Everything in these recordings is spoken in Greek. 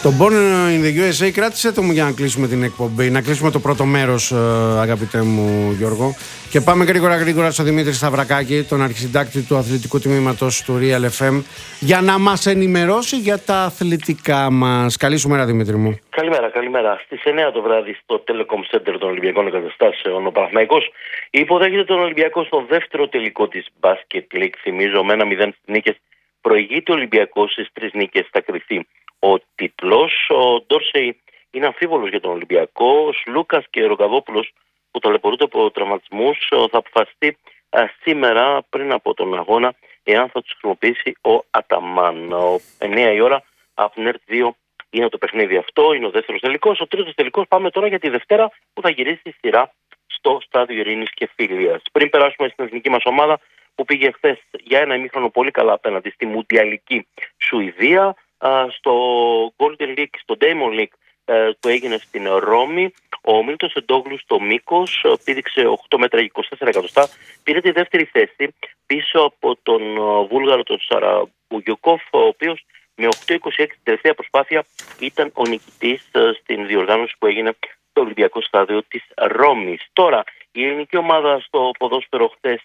Το Born in the USA κράτησε το μου για να κλείσουμε την εκπομπή. Να κλείσουμε το πρώτο μέρος, αγαπητέ μου Γιώργο. Και πάμε γρήγορα στο Δημήτρη Σταυρακάκη, τον αρχισυντάκτη του αθλητικού τμήματος του Real FM, για να μας ενημερώσει για τα αθλητικά μας. Καλή σου μέρα, Δημήτρη μου. Καλημέρα. Στις 9 το βράδυ στο Telecom Center των Ολυμπιακών Εγκαταστάσεων ο Παναθηναϊκός υποδέχεται τον Ολυμπιακό στο δεύτερο τελικό της Basket League. Θυμίζω, με 1-0 στις νίκες προηγείται ο Ολυμπιακός, στις 3 νίκες θα κριθεί ο τίτλος. Ο Ντόρσεϊ είναι αμφίβολος για τον Ολυμπιακό. Ο Λούκας και ο Ροκαβόπουλος, που ταλαιπωρούνται από τραυματισμούς, θα αποφασιστεί σήμερα πριν από τον αγώνα εάν θα τους χρησιμοποιήσει ο Αταμάν. 9 η ώρα από την ΕΡΤ 2 είναι το παιχνίδι αυτό, είναι ο δεύτερος τελικός. Ο τρίτος τελικός πάμε τώρα για τη Δευτέρα, που θα γυρίσει η σειρά στο Στάδιο Ειρήνης και Φιλίας. Πριν περάσουμε στην εθνική μας ομάδα, που πήγε χθες για ένα ημίχρονο πολύ καλά απέναντι στη Μουντιαλική Σουηδία, στο Golden League, στο Diamond League που έγινε στην Ρώμη, ο Μίλτος Εντόγλου στο μήκος πήδηξε 8 μέτρα 24 εκατοστά, πήρε τη δεύτερη θέση πίσω από τον Βούλγαρο τον Σαραμπουγιοκόφ, ο οποίος με 8-26 την τελευταία προσπάθεια ήταν ο νικητής στην διοργάνωση που έγινε στο Ολυμπιακό Στάδιο της Ρώμης. Τώρα η ελληνική ομάδα στο ποδόσφαιρο χθες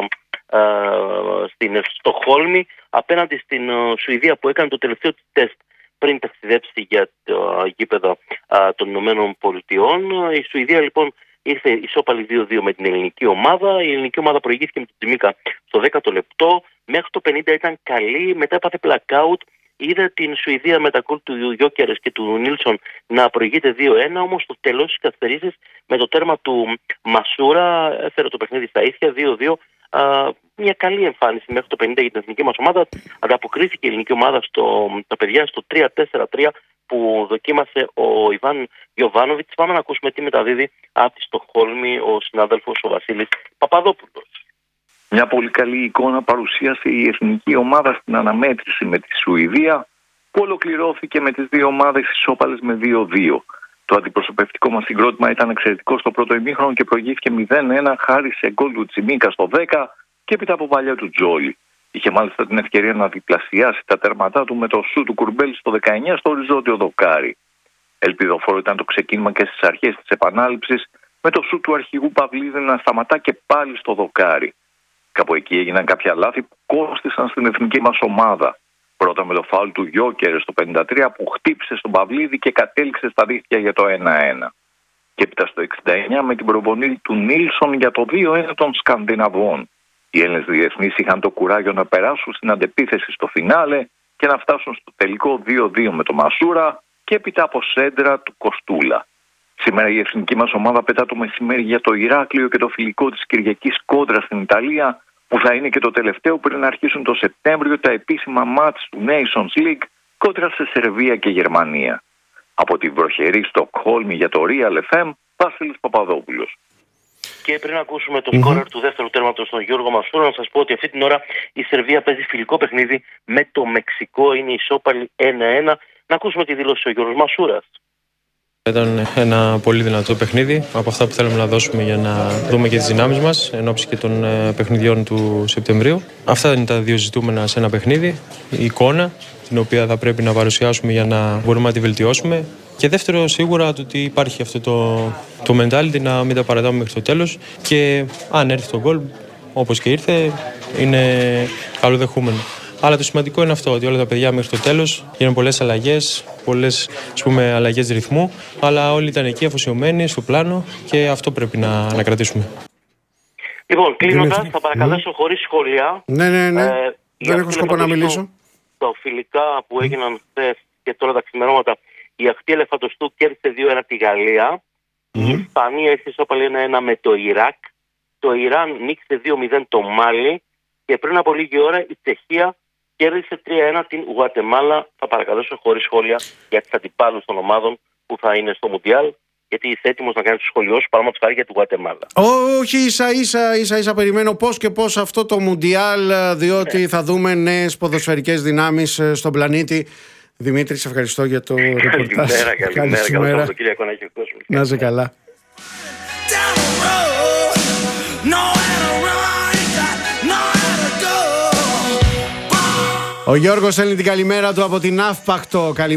στην Στοκχόλμη απέναντι στην Σουηδία, που έκανε το τελευταίο της τεστ πριν ταξιδέψει για το γήπεδο των Ηνωμένων Πολιτειών. Η Σουηδία λοιπόν ήρθε ισόπαλη 2-2 με την ελληνική ομάδα. Η ελληνική ομάδα προηγήθηκε με την Τζιμίκα στο 10ο λεπτό. Μέχρι το 50 ήταν καλή, μετά έπαθε blackout. Είδε την Σουηδία με τα γκολ του Γιόκερες και του Νίλσον να προηγείται 2-1, όμως στο τέλος της καθυστερήσεις με το τέρμα του Μασούρα έφερε το παιχνίδι στα ίσια 2-2. Μια καλή εμφάνιση μέχρι το 50 για την εθνική μας ομάδα. Ανταποκρίθηκε η ελληνική ομάδα τα παιδιά στο 3-4-3 που δοκίμασε ο Ιβάν Γιοβάνοβιτς. Πάμε να ακούσουμε τι μεταδίδει από τη Στοκχόλμη ο συνάδελφος ο Βασίλης Παπαδόπουλος. Μια πολύ καλή εικόνα παρουσίασε η εθνική ομάδα στην αναμέτρηση με τη Σουηδία, που ολοκληρώθηκε με τις δύο ομάδες ισόπαλες με 2-2. Το αντιπροσωπευτικό μας συγκρότημα ήταν εξαιρετικό στο πρώτο ημίχρονο και προηγήθηκε 0-1 χάρη σε γκολ του Τσιμίκα στο 10 και έπειτα από παλιά του Τζόλι. Είχε μάλιστα την ευκαιρία να διπλασιάσει τα τέρματά του με το σου του Κουρμπέλη στο 19 στο οριζόντιο δοκάρι. Ελπιδοφόρο ήταν το ξεκίνημα και στις αρχές της επανάληψης, με το σου του αρχηγού Παυλίδη να σταματά και πάλι στο δοκάρι. Κάπου εκεί έγιναν κάποια λάθη που κόστησαν στην εθνική μας ομάδα. Πρώτα με το φάουλ του Γιόκερ στο 53 που χτύπησε στον Παυλίδη και κατέληξε στα δίχτυα για το 1-1. Και έπειτα στο 69 με την προπονή του Νίλσον για το 2-1 των Σκανδιναβών. Οι Έλληνες διεθνείς είχαν το κουράγιο να περάσουν στην αντεπίθεση στο φινάλε και να φτάσουν στο τελικό 2-2 με το Μασούρα και έπειτα από σέντρα του Κοστούλα. Σήμερα η εθνική μας ομάδα πετά το μεσημέρι για το Ηράκλειο και το φιλικό της Κυριακής κόντρα στην Ιταλία, που θα είναι και το τελευταίο πριν αρχίσουν το Σεπτέμβριο τα επίσημα μάτς του Nations League κόντρα σε Σερβία και Γερμανία. Από τη βροχερή Στοκχόλμη για το Real FM, Βασίλης Παπαδόπουλος. Και πριν ακούσουμε το σκόρερ του δεύτερου τέρματος τον Γιώργο Μασούρα, να σας πω ότι αυτή την ώρα η Σερβία παίζει φιλικό παιχνίδι με το Μεξικό, είναι ισόπαλη 1-1. Να ακούσουμε τη δήλωση ο Γιώργος Μασούρας. Ήταν ένα πολύ δυνατό παιχνίδι, από αυτά που θέλουμε να δώσουμε για να δούμε και τις δυνάμεις μας εν ώψη και των παιχνιδιών του Σεπτεμβρίου. Αυτά είναι τα δύο ζητούμενα σε ένα παιχνίδι. Η εικόνα, την οποία θα πρέπει να παρουσιάσουμε για να μπορούμε να τη βελτιώσουμε. Και δεύτερο, σίγουρα το ότι υπάρχει αυτό το mentality να μην τα παρατάμε μέχρι το τέλος. Και αν έρθει το γκολ, όπως και ήρθε, είναι καλοδεχούμενο. Αλλά το σημαντικό είναι αυτό, ότι όλα τα παιδιά μέχρι το τέλος γίνουν πολλές αλλαγές, πολλές αλλαγές ρυθμού, αλλά όλοι ήταν εκεί αφοσιωμένοι στο πλάνο και αυτό πρέπει να κρατήσουμε. Λοιπόν, κλείνοντας, θα παρακαλέσω χωρίς σχόλια. Ναι. Δεν έχω σκοπό να μιλήσω. Τα φιλικά που έγιναν χθες και τώρα τα ξημερώματα, η Αχτή Ελεφαντοστού κέρδισε 2-1 τη Γαλλία. Η Ισπανία ήρθε ισόπαλη 1-1 με το Ιράκ. Το Ιράν νίκησε 2-0 το Μάλι. Και πριν από λίγη ώρα η Τσεχία κέρδισε 3-1 την Γουατεμάλα. Θα παρακαλέσω χωρίς σχόλια για τις αντιπάλους των ομάδων που θα είναι στο Μουντιάλ, γιατί είσαι έτοιμος να κάνεις το σχολείο σου, παραδείγματος χάρη για τη Γουατεμάλα. Όχι, ίσα περιμένω πώς και πώς αυτό το Μουντιάλ, διότι θα δούμε νέες ποδοσφαιρικές δυνάμεις στον πλανήτη. Δημήτρη, σε ευχαριστώ για το ρεπορτάζ. Καλημέρα. Να είσαι καλά. Ο Γιώργος στέλνει την καλημέρα του από την Αύπακτο.